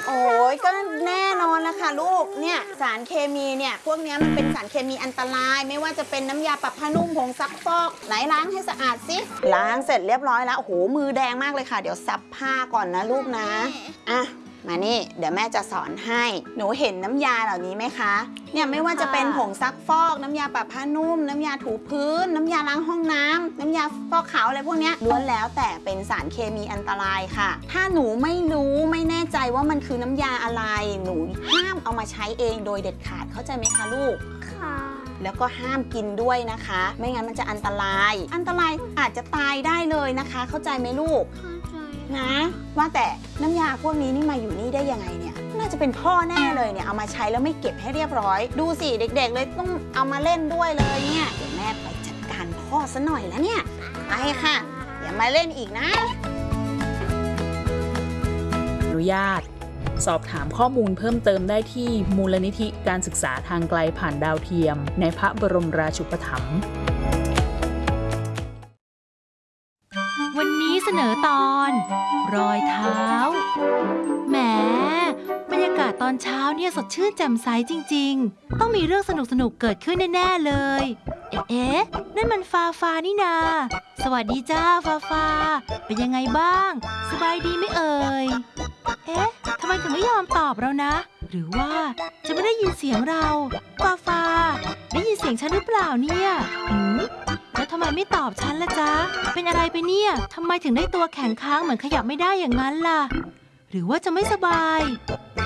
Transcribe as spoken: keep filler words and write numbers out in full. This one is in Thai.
โอ้ยก็แน่นอนละค่ะลูกเนี่ยสารเคมีเนี่ยพวกนี้มันเป็นสารเคมีอันตรายไม่ว่าจะเป็นน้ำยาปรับผ้านุ่มผงซักฟอกไหนล้างให้สะอาดสิล้างเสร็จเรียบร้อยแล้วโอ้โหมือแดงมากเลยค่ะเดี๋ยวซับผ้าก่อนนะลูกนะอ่ะมานี่เดี๋ยวแม่จะสอนให้หนูเห็นน้ำยาเหล่านี้ไหมคะเนี่ยไม่ว่าจะเป็นผงซักฟอกน้ำยาปรับผ้านุ่มน้ำยาถูพื้นน้ำยาล้างห้องน้ำน้ำยาฟอกขาวอะไรพวกนี้ล้วนแล้วแต่เป็นสารเคมีอันตรายค่ะถ้าหนูไม่รู้ไม่แน่ใจว่ามันคือน้ำยาอะไรหนูห้ามเอามาใช้เองโดยเด็ดขาดเข้าใจไหมคะลูกค่ะแล้วก็ห้ามกินด้วยนะคะไม่งั้นมันจะอันตรายอันตรายอาจจะตายได้เลยนะคะเข้าใจไหมลูกนะว่าแต่น้ำยาพวกนี้นี่มาอยู่นี่ได้ยังไงเนี่ยน่าจะเป็นพ่อแน่เลยเนี่ยเอามาใช้แล้วไม่เก็บให้เรียบร้อยดูสิเด็กๆเลยต้องเอามาเล่นด้วยเลยเนี่ยเดี๋ยวแม่ไปจัดการพ่อซะหน่อยแล้วเนี่ยไปค่ะอย่ามาเล่นอีกนะอนุญาตสอบถามข้อมูลเพิ่มเติมได้ที่มูลนิธิการศึกษาทางไกลผ่านดาวเทียมในพระบรมราชูปถัมภ์วันนี้เสนอตอนรอยเท้าแหมบรรยากาศตอนเช้าเนี่ยสดชื่นแจ่มใสจริงๆต้องมีเรื่องสนุกๆเกิดขึ้นแน่ๆเลยเอ๊ะนั่นมันฟาฟานี่นาสวัสดีจ้าฟาฟาเป็นยังไงบ้างสบายดีไหมเอ่ยเอ๊ะทำไมถึงไม่ยอมตอบเรานะหรือว่าจะไม่ได้ยินเสียงเราฟาฟาได้ยินเสียงฉันหรือเปล่าเนี่ยหืมแล้วทำไมไม่ตอบฉันล่ะจ๊ะเป็นอะไรไปเนี่ยทำไมถึงได้ตัวแข็งค้างเหมือนขยับไม่ได้อย่างนั้นล่ะหรือว่าจะไม่สบาย